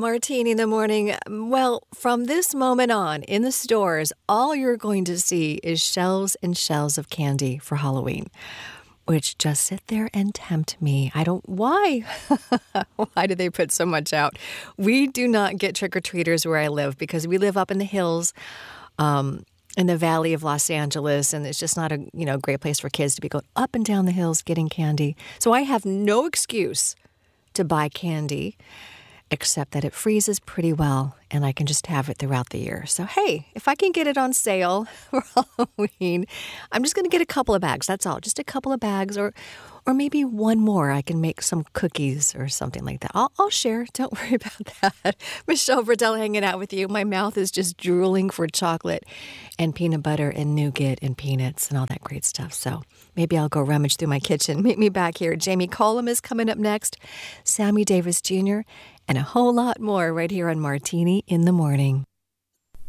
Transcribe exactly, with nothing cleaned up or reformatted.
Martini in the morning. Well, from this moment on in the stores, all you're going to see is shelves and shelves of candy for Halloween, which just sit there and tempt me. I don't, why? Why do they put so much out? We do not get trick-or-treaters where I live because we live up in the hills, um, in the valley of Los Angeles, and it's just not a, you know, great place for kids to be going up and down the hills getting candy. So I have no excuse to buy candy, except that it freezes pretty well and I can just have it throughout the year. So, hey, if I can get it on sale for Halloween, I'm just going to get a couple of bags. That's all. Just a couple of bags or or maybe one more. I can make some cookies or something like that. I'll, I'll share. Don't worry about that. Michelle Burdell hanging out with you. My mouth is just drooling for chocolate and peanut butter and nougat and peanuts and all that great stuff. So maybe I'll go rummage through my kitchen. Meet me back here. Jamie Cullum is coming up next. Sammy Davis Junior and a whole lot more right here on Martini in the Morning.